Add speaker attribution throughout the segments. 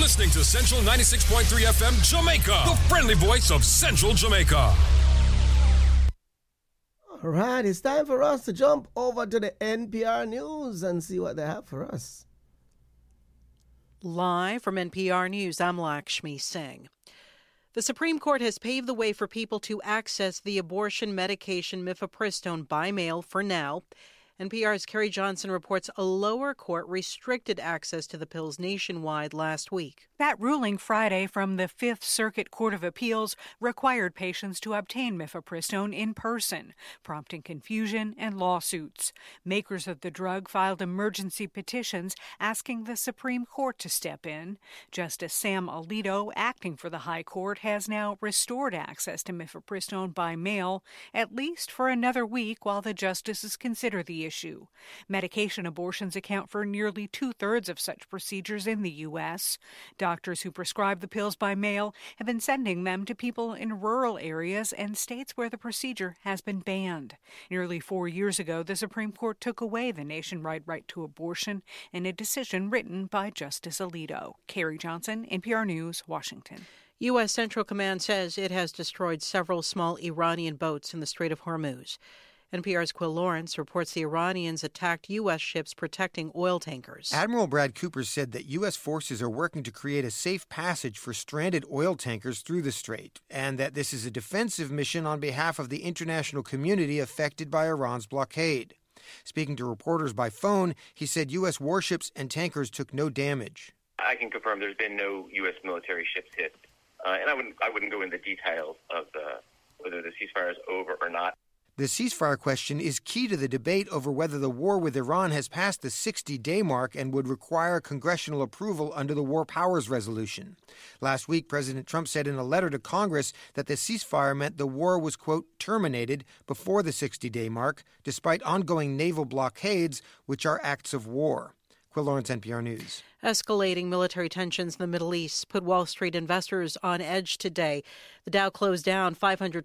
Speaker 1: listening to Central 96.3 FM Jamaica, the friendly voice of Central Jamaica.
Speaker 2: All right, it's time for us to jump over to the NPR News and see what they have for us.
Speaker 3: Live from NPR News, I'm Lakshmi Singh. The Supreme Court has paved the way for people to access the abortion medication mifepristone by mail for now. NPR's Carrie Johnson reports a lower court restricted access to the pills nationwide last week.
Speaker 4: That ruling Friday from the Fifth Circuit Court of Appeals required patients to obtain mifepristone in person, prompting confusion and lawsuits. Makers of the drug filed emergency petitions asking the Supreme Court to step in. Justice Sam Alito, acting for the High Court, has now restored access to mifepristone by mail, at least for another week while the justices consider the issue. Medication abortions account for nearly two-thirds of such procedures in the U.S. Doctors who prescribe the pills by mail have been sending them to people in rural areas and states where the procedure has been banned. Nearly 4 years ago, the Supreme Court took away the nationwide right to abortion in a decision written by Justice Alito. Carrie Johnson, NPR News, Washington.
Speaker 3: U.S. Central Command says it has destroyed several small Iranian boats in the Strait of Hormuz. NPR's Quill Lawrence reports the Iranians attacked U.S. ships protecting oil tankers.
Speaker 5: Admiral Brad Cooper said that U.S. forces are working to create a safe passage for stranded oil tankers through the strait, and that this is a defensive mission on behalf of the international community affected by Iran's blockade. Speaking to reporters by phone, he said U.S. warships and tankers took no damage.
Speaker 6: I can confirm there's been no U.S. military ships hit, and I wouldn't go into details of whether the ceasefire is over or not.
Speaker 5: The ceasefire question is key to the debate over whether the war with Iran has passed the 60-day mark and would require congressional approval under the War Powers Resolution. Last week, President Trump said in a letter to Congress that the ceasefire meant the war was, quote, terminated before the 60-day mark, despite ongoing naval blockades, which are acts of war. Quill Lawrence, NPR News.
Speaker 3: Escalating military tensions in the Middle East put Wall Street investors on edge today. The Dow closed down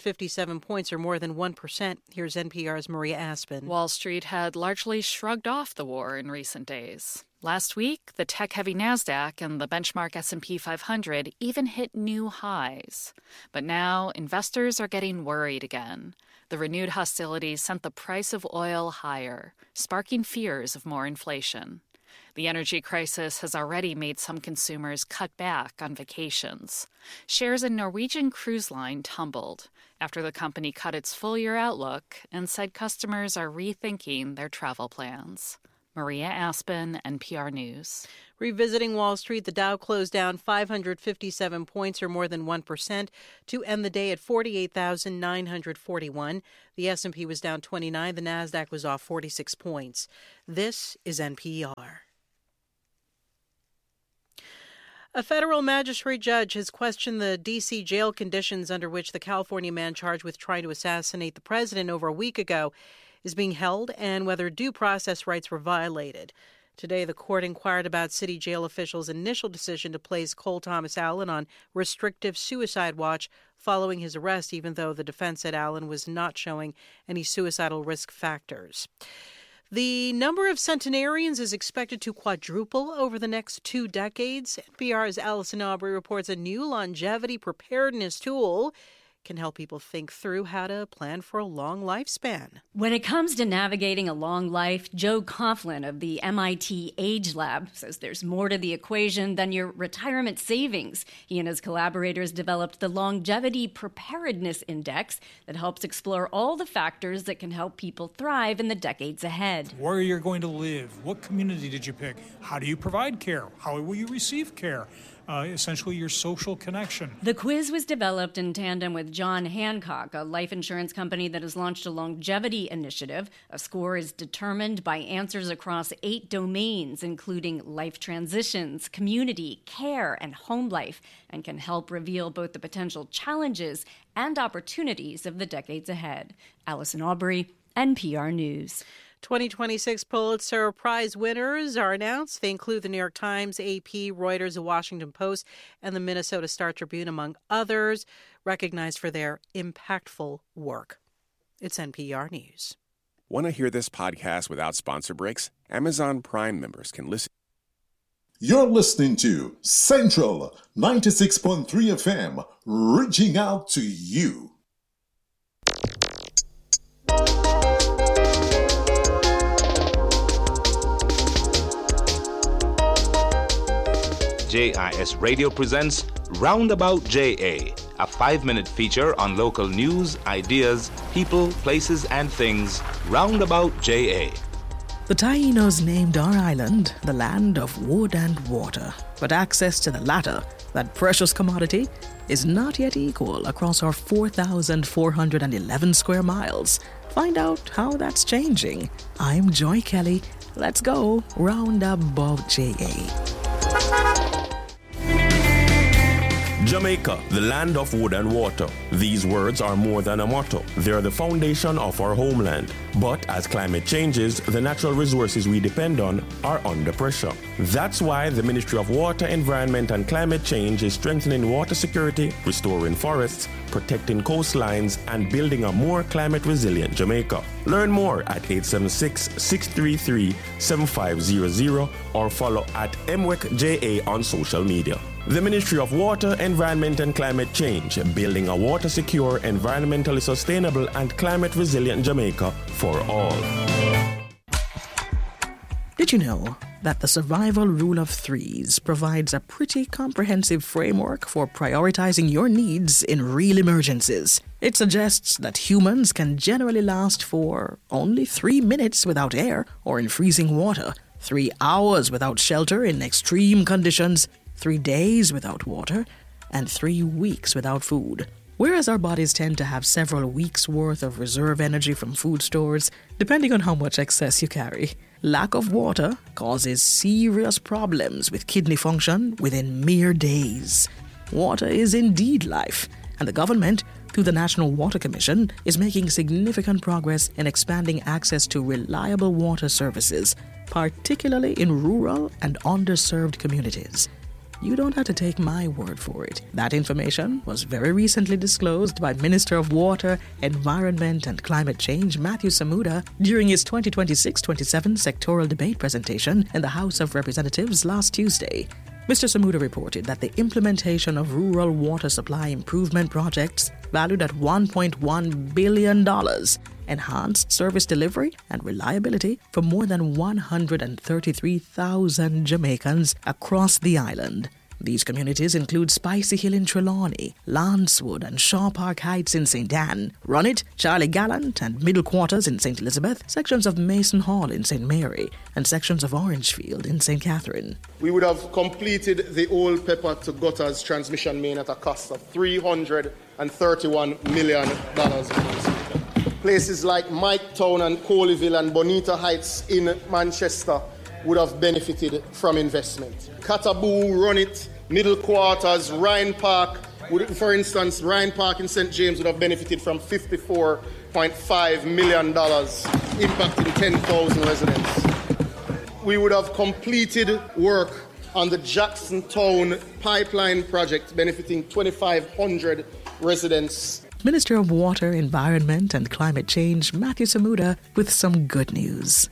Speaker 3: 557 points, or more than 1%. Here's NPR's Maria Aspen.
Speaker 7: Wall Street had largely shrugged off the war in recent days. Last week, the tech-heavy NASDAQ and the benchmark S&P 500 even hit new highs. But now, investors are getting worried again. The renewed hostilities sent the price of oil higher, sparking fears of more inflation. The energy crisis has already made some consumers cut back on vacations. Shares in Norwegian Cruise Line tumbled after the company cut its full-year outlook and said customers are rethinking their travel plans. Maria Aspen, NPR News.
Speaker 3: Revisiting Wall Street, the Dow closed down 557 points, or more than 1%, to end the day at 48,941. The S&P was down 29. The NASDAQ was off 46 points. This is NPR. A federal magistrate judge has questioned the D.C. jail conditions under which the California man charged with trying to assassinate the president over a week ago is being held and whether due process rights were violated. Today, the court inquired about city jail officials' initial decision to place Cole Thomas Allen on restrictive suicide watch following his arrest, even though the defense said Allen was not showing any suicidal risk factors. The number of centenarians is expected to quadruple over the next 2 decades. NPR's Allison Aubrey reports a new longevity preparedness tool can help people think through how to plan for a long lifespan.
Speaker 8: When it comes to navigating a long life, Joe Coughlin of the MIT Age Lab says there's more to the equation than your retirement savings. He and his collaborators developed the Longevity Preparedness Index that helps explore all the factors that can help people thrive in the decades ahead.
Speaker 9: Where you're going to live, what community did you pick, how do you provide care, how will you receive care? Essentially your social connection.
Speaker 8: The quiz was developed in tandem with John Hancock, a life insurance company that has launched a longevity initiative. A score is determined by answers across 8 domains, including life transitions, community, care, and home life, and can help reveal both the potential challenges and opportunities of the decades ahead. Allison Aubrey, NPR News.
Speaker 3: 2026 Pulitzer Prize winners are announced. They include the New York Times, AP, Reuters, the Washington Post, and the Minnesota Star Tribune, among others, recognized for their impactful work. It's NPR News.
Speaker 10: Want to hear this podcast without sponsor breaks? Amazon Prime members can listen. You're listening to Central 96.3 FM, reaching out to you.
Speaker 11: JIS Radio presents Roundabout JA, a 5-minute feature on local news, ideas, people, places, and things. Roundabout JA.
Speaker 12: The Taínos named our island the land of wood and water, but access to the latter, that precious commodity, is not yet equal across our 4,411 square miles. Find out how that's changing. I'm Joy Kelly. Let's go Roundabout JA.
Speaker 13: Jamaica, the land of wood and water. These words are more than a motto. They are the foundation of our homeland. But as climate changes, the natural resources we depend on are under pressure. That's why the Ministry of Water, Environment and Climate Change is strengthening water security, restoring forests, protecting coastlines, and building a more climate-resilient Jamaica. Learn more at 876-633-7500 or follow at MWECJA on social media. The Ministry of Water, Environment and Climate Change, building a water-secure, environmentally sustainable and climate-resilient Jamaica for all.
Speaker 12: Did you know that the Survival Rule of Threes provides a pretty comprehensive framework for prioritizing your needs in real emergencies? It suggests that humans can generally last for only 3 minutes without air or in freezing water, 3 hours without shelter in extreme conditions, 3 days without water, and 3 weeks without food. Whereas our bodies tend to have several weeks' worth of reserve energy from food stores, depending on how much excess you carry, lack of water causes serious problems with kidney function within mere days. Water is indeed life, and the government, through the National Water Commission, is making significant progress in expanding access to reliable water services, particularly in rural and underserved communities. You don't have to take my word for it. That information was very recently disclosed by Minister of Water, Environment and Climate Change Matthew Samuda during his 2026-27 sectoral debate presentation in the House of Representatives last Tuesday. Mr. Samuda reported that the implementation of rural water supply improvement projects valued at $1.1 billion enhanced service delivery and reliability for more than 133,000 Jamaicans across the island. These communities include Spicy Hill in Trelawney, Lancewood and Shaw Park Heights in St. Anne, Runit, Charlie Gallant and Middle Quarters in St. Elizabeth, sections of Mason Hall in St. Mary, and sections of Orangefield in St. Catherine.
Speaker 14: We would have completed the Old Pepper to Gutters transmission main at a cost of $331 million. Places like Miketown and Coleyville and Bonita Heights in Manchester would have benefited from investment. Cataboo, Runit, Middle Quarters, Ryan Park, for instance, Ryan Park in St. James would have benefited from $54.5 million, impacting 10,000 residents. We would have completed work on the Jacksontown Pipeline project, benefiting 2,500 residents.
Speaker 12: Minister of Water, Environment and Climate Change Matthew Samuda with some good news.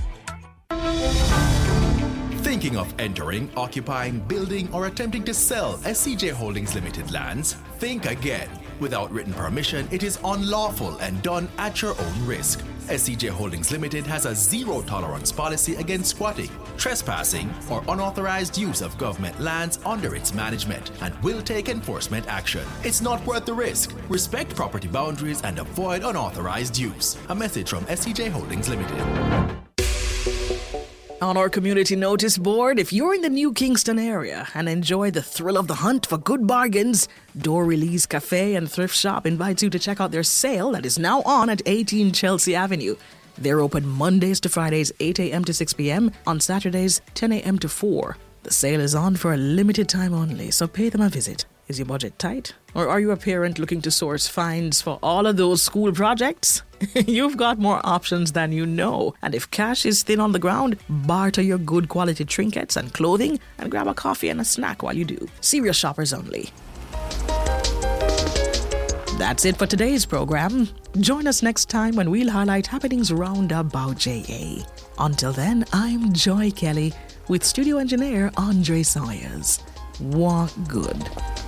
Speaker 15: Thinking of entering, occupying, building, or attempting to sell SCJ Holdings Limited lands? Think again. Without written permission, it is unlawful and done at your own risk. SCJ Holdings Limited has a zero-tolerance policy against squatting, trespassing, or unauthorized use of government lands under its management and will take enforcement action. It's not worth the risk. Respect property boundaries and avoid unauthorized use. A message from SCJ Holdings Limited.
Speaker 12: On our community notice board, if you're in the New Kingston area and enjoy the thrill of the hunt for good bargains, Door Release Cafe and Thrift Shop invites you to check out their sale that is now on at 18 Chelsea Avenue. They're open Mondays to Fridays 8 a.m. to 6 p.m, on Saturdays 10 a.m. to 4. The sale is on for a limited time only, so pay them a visit. Is your budget tight? Or are you a parent looking to source finds for all of those school projects? You've got more options than you know. And if cash is thin on the ground, barter your good quality trinkets and clothing and grab a coffee and a snack while you do. Serious shoppers only. That's it for today's program. Join us next time when we'll highlight happenings round about JA. Until then, I'm Joy Kelly. with studio engineer Andre Sawyers. Walk good.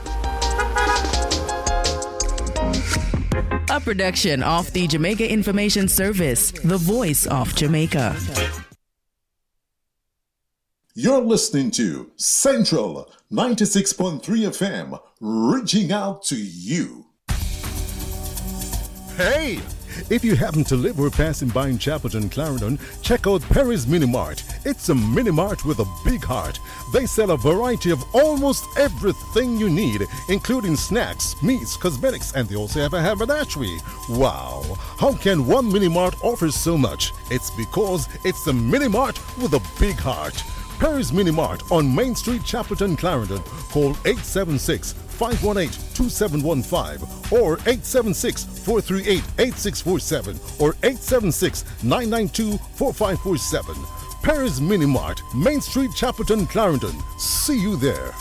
Speaker 16: A production of the Jamaica Information Service, the voice of Jamaica.
Speaker 10: You're listening to Central 96.3 FM, reaching out to you.
Speaker 17: Hey! If you happen to live or passing by in Chapelton, Clarendon, check out Perry's Mini Mart. It's a mini mart with a big heart. They sell a variety of almost everything you need, including snacks, meats, cosmetics, and they also have a haberdashery. Wow! How can one mini mart offer so much? It's because it's a mini mart with a big heart. Perry's Mini Mart on Main Street, Chapelton, Clarendon. Call 876-518-2715 or 876-438-8647 or 876-992-4547. Perry's Mini Mart, Main Street, Chapelton, Clarendon. See you there.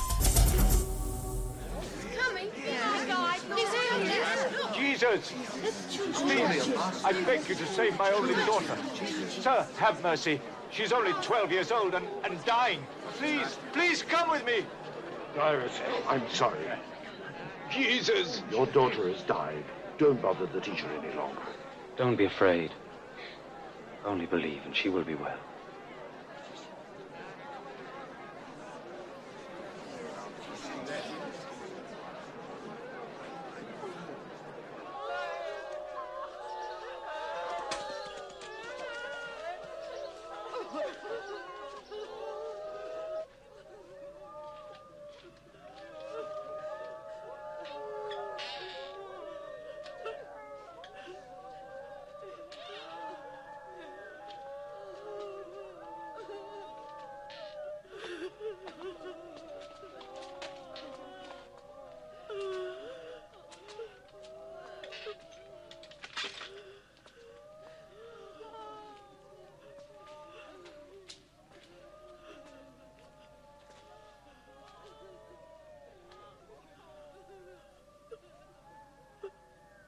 Speaker 18: Jesus! Please, I beg you to save my only daughter. Sir, have mercy. She's only 12 years old and dying. Please come with me.
Speaker 19: Iris, I'm sorry.
Speaker 18: Jesus!
Speaker 19: Your daughter has died. Don't bother the teacher any longer.
Speaker 20: Don't be afraid. Only believe and she will be well.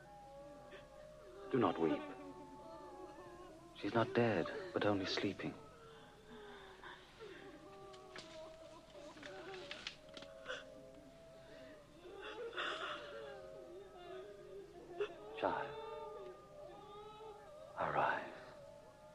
Speaker 20: Do not weep. She's not dead, but only sleeping.